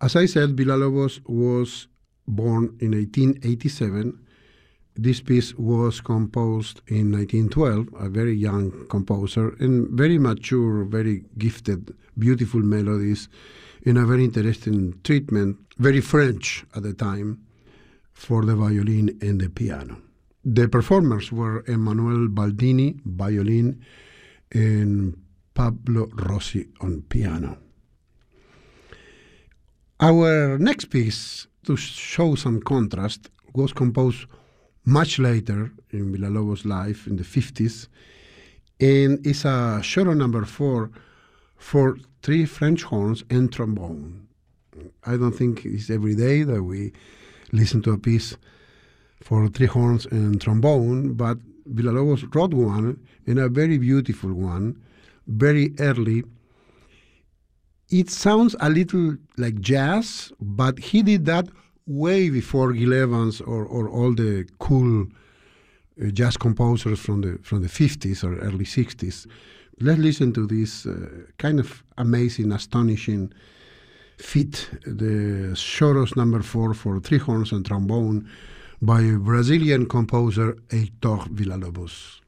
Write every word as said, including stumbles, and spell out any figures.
As I said, Villa-Lobos was born in eighteen eighty-seven. This piece was composed in nineteen twelve, a very young composer, and very mature, very gifted, beautiful melodies in a very interesting treatment, very French at the time, for the violin and the piano. The performers were Emanuele Baldini, violin, and Pablo Rossi on piano. Our next piece, to show some contrast, was composed much later in Villa-Lobos' life, in the fifties, and it's a solo number four for three French horns and trombone. I don't think it's every day that we listen to a piece for three horns and trombone, but Villa-Lobos wrote one, and a very beautiful one, very early. It sounds a little like jazz, but he did that way before Gil Evans or, or all the cool uh, jazz composers from the from the fifties or early sixties. Let's listen to this uh, kind of amazing, astonishing feat, the Choros number four for three horns and trombone by Brazilian composer Heitor Villa-Lobos.